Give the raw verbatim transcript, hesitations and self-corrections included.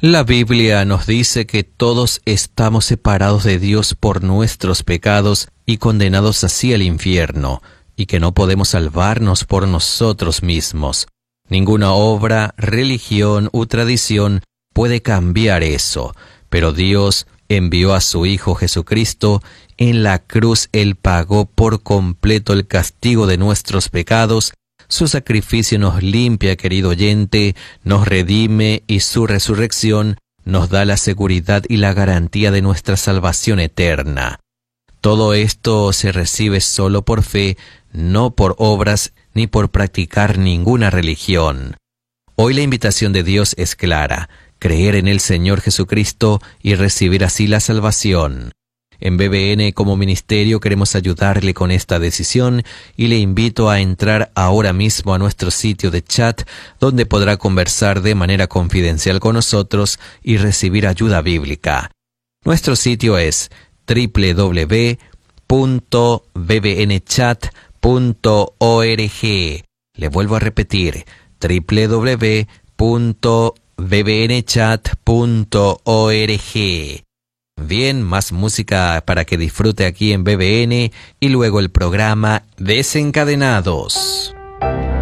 La Biblia nos dice que todos estamos separados de Dios por nuestros pecados y condenados así al infierno, y que no podemos salvarnos por nosotros mismos. Ninguna obra, religión u tradición puede cambiar eso, pero Dios envió a su Hijo Jesucristo. En la cruz Él pagó por completo el castigo de nuestros pecados. Su sacrificio nos limpia, querido oyente, nos redime, y su resurrección nos da la seguridad y la garantía de nuestra salvación eterna. Todo esto se recibe solo por fe, no por obras ni por practicar ninguna religión. Hoy la invitación de Dios es clara: creer en el Señor Jesucristo y recibir así la salvación. En B B N como ministerio queremos ayudarle con esta decisión y le invito a entrar ahora mismo a nuestro sitio de chat, donde podrá conversar de manera confidencial con nosotros y recibir ayuda bíblica. Nuestro sitio es doble u doble u doble u punto b b n chat punto org. Le vuelvo a repetir, doble u doble u doble u punto b b n chat punto org. Bien, más música para que disfrute aquí en B B N y luego el programa Desencadenados.